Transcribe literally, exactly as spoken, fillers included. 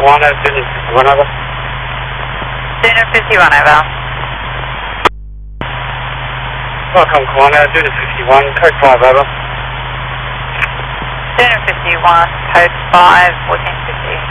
Kiwana, Sooner fifty-one, over. Sooner fifty-one, over. Welcome, Kiwana, Sooner fifty-one, code five, over. Sooner fifty-one, code five, fourteen fifty.